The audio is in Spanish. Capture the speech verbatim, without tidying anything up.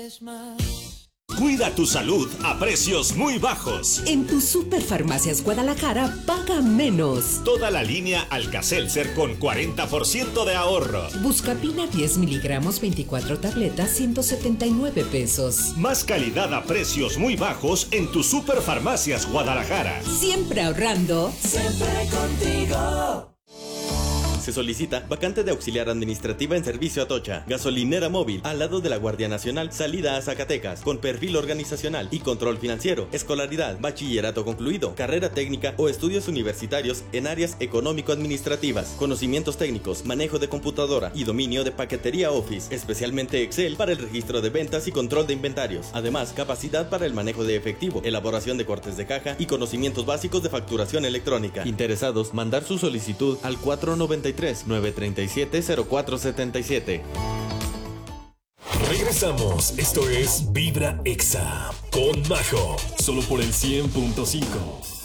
vez más. Cuida tu salud a precios muy bajos. En tu Superfarmacias Guadalajara paga menos. Toda la línea Alka-Seltzer con cuarenta por ciento de ahorro. Buscapina diez miligramos, veinticuatro tabletas, ciento setenta y nueve pesos. Más calidad a precios muy bajos en tu Superfarmacias Guadalajara. Siempre ahorrando. Siempre contigo. Se solicita vacante de auxiliar administrativa en servicio Atocha, gasolinera móvil, al lado de la Guardia Nacional, salida a Zacatecas, con perfil organizacional y control financiero, escolaridad, bachillerato concluido, carrera técnica o estudios universitarios en áreas económico-administrativas, conocimientos técnicos, manejo de computadora y dominio de paquetería Office, especialmente Excel para el registro de ventas y control de inventarios. Además, capacidad para el manejo de efectivo, elaboración de cortes de caja y conocimientos básicos de facturación electrónica. Interesados, mandar su solicitud al cuatro noventa y tres, nueve treinta y siete, cero cuatro setenta y siete. Regresamos, esto es Vibra Exa con Majo, solo por el cien punto cinco.